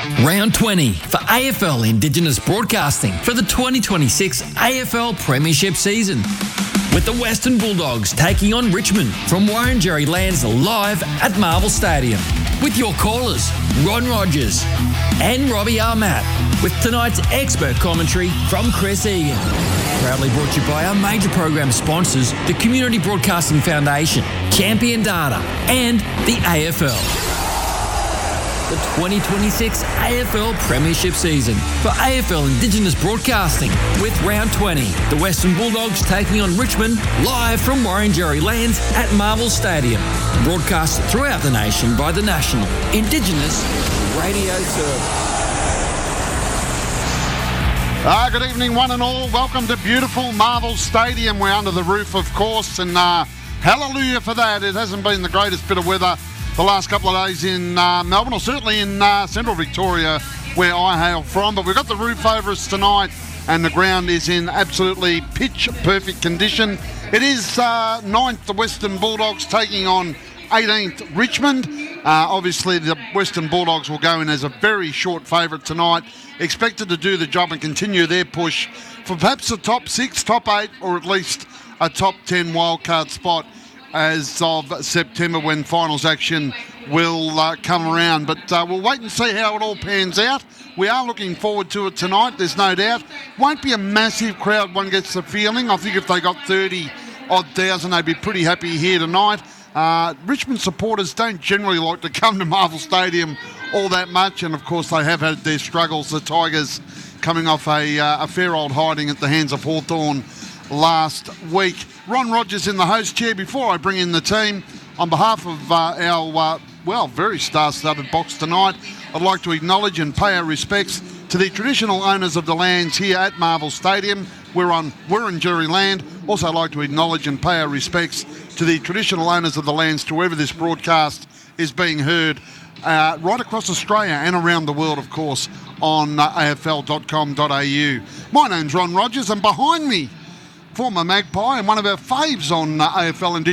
Round 20 for AFL Indigenous Broadcasting for the 2026 AFL Premiership season. With the Western Bulldogs taking on Richmond from Wurundjeri lands live at Marvel Stadium. With your callers, Ron Rogers and Robbie Armat, with tonight's expert commentary from Chris Egan. Proudly brought to you by our major program sponsors, the Community Broadcasting Foundation, Champion Data and the AFL. The 2026 AFL Premiership season for AFL Indigenous Broadcasting with Round 20. The Western Bulldogs taking on Richmond live from Wurundjeri lands at Marvel Stadium. Broadcast throughout the nation by the National Indigenous Radio Service. Good evening, one and all. Welcome to beautiful Marvel Stadium. We're under the roof, of course, and hallelujah for that. It hasn't been the greatest bit of weather the last couple of days in Melbourne, or certainly in central Victoria, where I hail from. But we've got the roof over us tonight, and the ground is in absolutely pitch-perfect condition. It is 9th, the Western Bulldogs taking on 18th, Richmond. Obviously, the Western Bulldogs will go in as a very short favourite tonight, expected to do the job and continue their push for perhaps a top 6, top 8, or at least a top 10 wildcard spot as of September, when finals action will come around. But we'll wait and see how it all pans out. We are looking forward to it tonight, there's no doubt. Won't be a massive crowd, one gets the feeling. I think if they got 30-odd thousand, they'd be pretty happy here tonight. Richmond supporters don't generally like to come to Marvel Stadium all that much, and of course they have had their struggles. The Tigers coming off a fair old hiding at the hands of Hawthorn last week. Ron Rogers in the host chair. Before I bring in the team, on behalf of our very star-studded box tonight, I'd like to acknowledge and pay our respects to the traditional owners of the lands here at Marvel Stadium. We're on Wurundjeri land. Also, I'd like to acknowledge and pay our respects to the traditional owners of the lands to wherever this broadcast is being heard, right across Australia and around the world, of course, on afl.com.au. My name's Ron Rogers, and behind me, former Magpie and one of our faves on AFL Indigenous